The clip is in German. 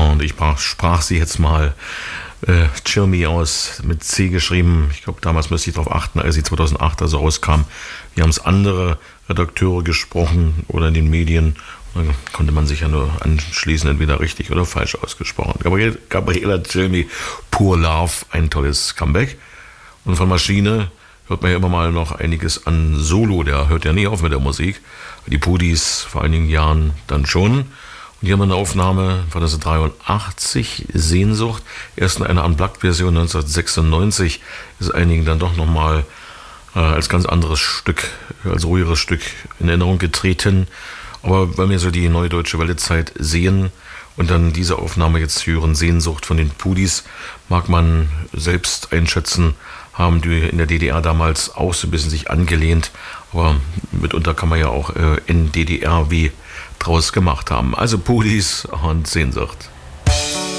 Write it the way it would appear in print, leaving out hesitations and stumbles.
und ich sprach sie jetzt mal Chill Me aus, mit C geschrieben. Ich glaube, damals müsste ich darauf achten, als sie 2008 also rauskam. Wie haben es andere Redakteure gesprochen oder in den Medien? Da konnte man sich ja nur anschließen, entweder richtig oder falsch ausgesprochen. Gabriela Chill Me, Pure Love, ein tolles Comeback. Und von Maschine hört man ja immer mal noch einiges an Solo. Der hört ja nie auf mit der Musik. Die Pudis vor einigen Jahren dann schon. Und hier haben wir eine Aufnahme von 1983, Sehnsucht. Erst in einer Unplugged-Version 1996 ist einigen dann doch nochmal als ganz anderes Stück, als ruhigeres Stück in Erinnerung getreten. Aber wenn wir so die Neue Deutsche Welle-Zeit sehen und dann diese Aufnahme jetzt hören, Sehnsucht von den Pudis, mag man selbst einschätzen, haben die in der DDR damals auch so ein bisschen sich angelehnt, aber mitunter kann man ja auch NDDR wie draus gemacht haben. Also Pudis und Sehnsucht.